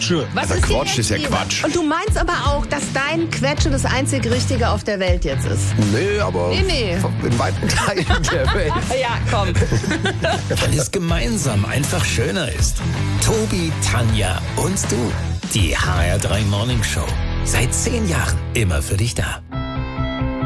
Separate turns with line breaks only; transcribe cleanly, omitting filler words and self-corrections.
Quatsche.
Was
Aber
ist dir
Quatsch
jetzt
ist ja
lieber?
Quatsch.
Und du meinst aber auch, dass dein Quetsche das einzig Richtige auf der Welt jetzt ist?
Nee, aber
Nee.
in weiten Teilen der Welt.
Ja, komm.
Weil es gemeinsam einfach schöner ist. Tobi, Tanja und du. Die HR3 Morning Show. Seit 10 Jahren immer für dich da.